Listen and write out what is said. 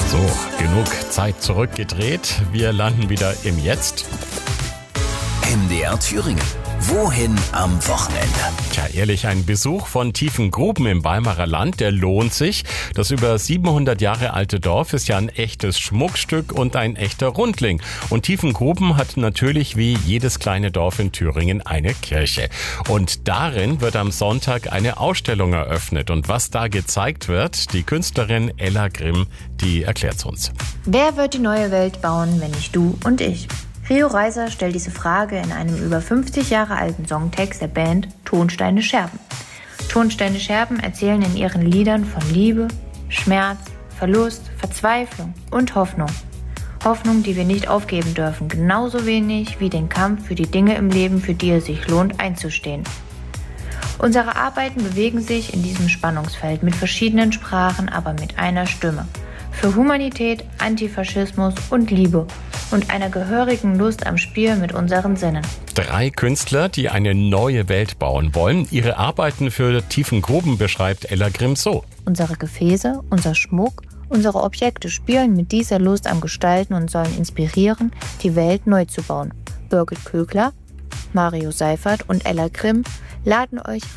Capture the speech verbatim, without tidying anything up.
So, genug Zeit zurückgedreht. Wir landen wieder im Jetzt. M D R Thüringen. Wohin am Wochenende? Tja, ehrlich, ein Besuch von Tiefengruben im Weimarer Land, der lohnt sich. Das über siebenhundert Jahre alte Dorf ist ja ein echtes Schmuckstück und ein echter Rundling. Und Tiefengruben hat natürlich wie jedes kleine Dorf in Thüringen eine Kirche. Und darin wird am Sonntag eine Ausstellung eröffnet. Und was da gezeigt wird, die Künstlerin Ella Grimm, die erklärt's uns. Wer wird die neue Welt bauen, wenn nicht du und ich? Rio Reiser stellt diese Frage in einem über fünfzig Jahre alten Songtext der Band Tonsteine Scherben. Tonsteine Scherben erzählen in ihren Liedern von Liebe, Schmerz, Verlust, Verzweiflung und Hoffnung. Hoffnung, die wir nicht aufgeben dürfen, genauso wenig wie den Kampf für die Dinge im Leben, für die es sich lohnt einzustehen. Unsere Arbeiten bewegen sich in diesem Spannungsfeld mit verschiedenen Sprachen, aber mit einer Stimme. Für Humanität, Antifaschismus und Liebe und einer gehörigen Lust am Spiel mit unseren Sinnen. Drei Künstler, die eine neue Welt bauen wollen. Ihre Arbeiten für Tiefengruben beschreibt Ella Grimm so. Unsere Gefäße, unser Schmuck, unsere Objekte spielen mit dieser Lust am Gestalten und sollen inspirieren, die Welt neu zu bauen. Birgit Kögler, Mario Seifert und Ella Grimm laden euch